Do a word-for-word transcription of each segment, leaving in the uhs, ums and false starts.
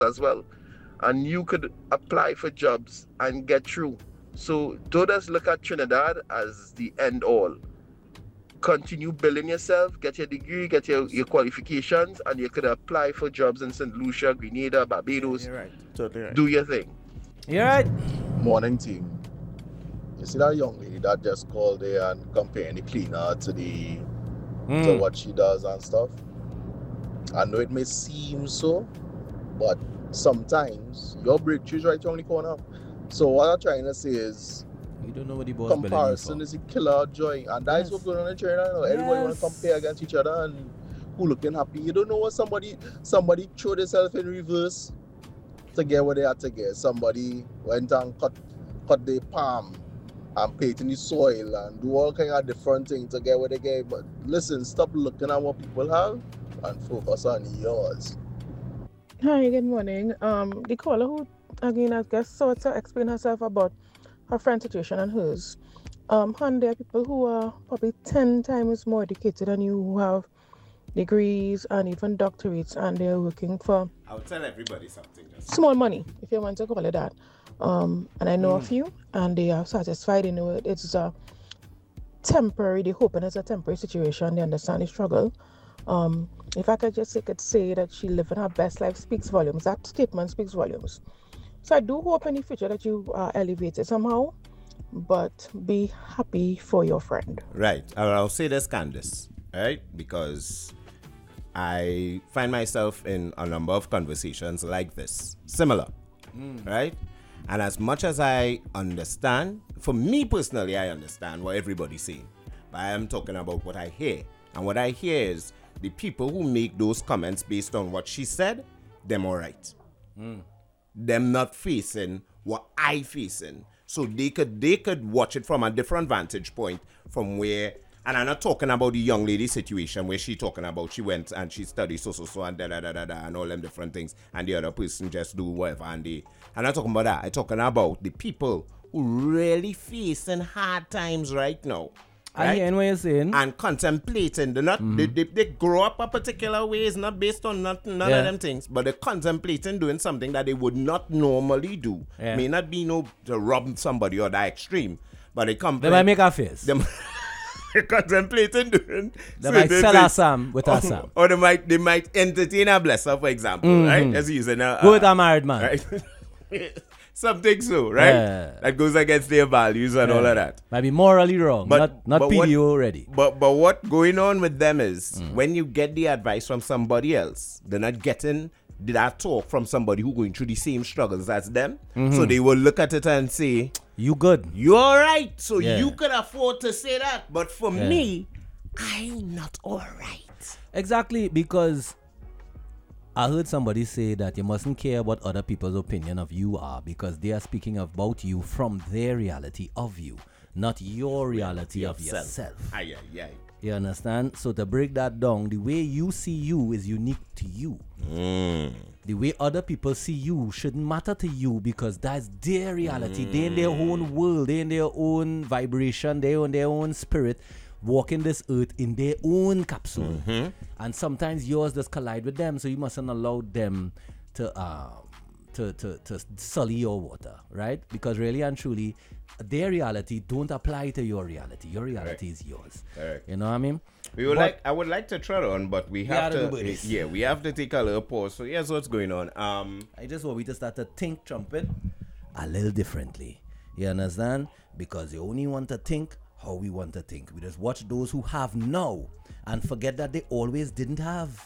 as well. And you could apply for jobs and get through. So don't just look at Trinidad as the end all. Continue building yourself, get your degree, get your, your qualifications, and you could apply for jobs in Saint Lucia, Grenada, Barbados. You're right. Totally right. Do your thing. You're right. Morning team. You see that young lady that just called there and comparing the cleaner to the mm. to what she does and stuff. I know it may seem so, but sometimes your breakthrough's right around the corner. So what I'm trying to say is you don't know what the boss comparison is a killer of joy, and that's yes. what's going on in China now. Yes. Everybody want to compare against each other and who looking happy. You don't know what somebody somebody threw themselves in reverse to get what they had to get. Somebody went and cut cut their palm and paint in the soil and do all kind of different things to get what they get. But listen, stop looking at what people have and focus on yours. Hi, good morning. Um, the caller who again I guess sort of explain herself about her friend's situation and hers. Um, and there are people who are probably ten times more educated than you, who have degrees and even doctorates, and they're working for I'll tell everybody something just small money, if you want to call it that. Um, and I know mm. a few, and they are satisfied. You know, it's a temporary. They hoping it's a temporary situation. They understand the struggle. Um, if I could just I could say that she living her best life speaks volumes. That statement speaks volumes. So I do hope in the future that you are elevated somehow, but be happy for your friend. Right. I'll say this, Candice, right? Because I find myself in a number of conversations like this, similar, mm. right? And as much as I understand, for me personally, I understand what everybody's saying, but I am talking about what I hear. And what I hear is the people who make those comments based on what she said, them all right. Mm. Them not facing what I facing. So they could they could watch it from a different vantage point from where, and I'm not talking about the young lady situation where she talking about she went and she studied so so so and da da da da da and all them different things, and the other person just do whatever, and they I'm not talking about that. I'm talking about the people who really facing hard times right now. I right? hear what you're saying. And contemplating. They're not, mm-hmm. they, they, they grow up a particular way. It's not based on not, none yeah. of them things. But they're contemplating doing something that they would not normally do. Yeah. May not be no to rob somebody or that extreme. But they come. They might make a face. They're contemplating doing. They so might they, sell they, a Sam with a Sam. Or they might they might entertain a blesser, for example. Mm-hmm. Right? As using a, Go with a married man. Right? Something so, right? Yeah. That goes against their values and yeah. all of that. Might be morally wrong, but, not, not but P D O what, already. But but what going on with them is mm. when you get the advice from somebody else, they're not getting that talk from somebody who going through the same struggles as them. Mm-hmm. So they will look at it and say, you good. You're all right. So yeah. you could afford to say that. But for yeah. me, I'm not all right. Exactly, because I heard somebody say that you mustn't care what other people's opinion of you are, because they are speaking about you from their reality of you, not your reality of yourself. yourself. Aye, aye, aye. You understand? So to break that down, the way you see you is unique to you. Mm. The way other people see you shouldn't matter to you, because that's their reality. Mm. They're in their own world. They're in their own vibration. They're in their own spirit, walking this earth in their own capsule. Mm-hmm. And sometimes yours does collide with them, so you mustn't allow them to uh, to, to to sully your water, right? Because really and truly, their reality don't apply to your reality. Your reality Correct. is yours. Correct. You know what I mean? We would but, like I would like to try on, but we have we to yeah, we have to take a little pause. So here's what's going on. Um I just want we to start to think trumpet a little differently. You understand? Because you only want to think how we want to think. We just watch those who have now and forget that they always didn't have.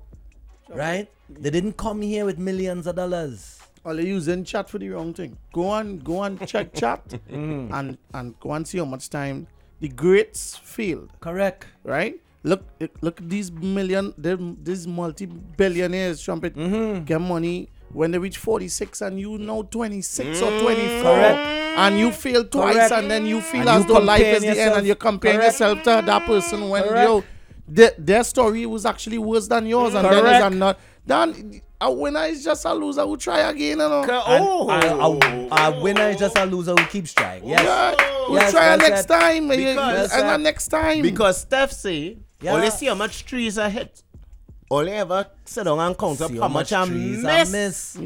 Right? They didn't come here with millions of dollars. Or they using chat for the wrong thing. Go on, go on, check chat mm. and, and go and see how much time the greats failed. Correct. Right? Look, look at these million, these multi-billionaires, trumpet, mm-hmm. get money when they reach forty-six and you know twenty-six mm. or twenty-four. Correct. And you fail twice. Correct. And then you feel and as you though life is yourself. the end and you're comparing Correct. yourself to that person when Correct. yo, their, their story was actually worse than yours. And Correct. then is not. Then a winner is just a loser who try again. You know? Oh, and, a, a, a winner is just a loser who keeps trying. Yes. Yeah. We'll yes, try well next said. time. Because, and the next time. Because Steph say, yeah. well, let's see how much trees are hit. Only ever sit down and count up See how much I trees I miss. miss.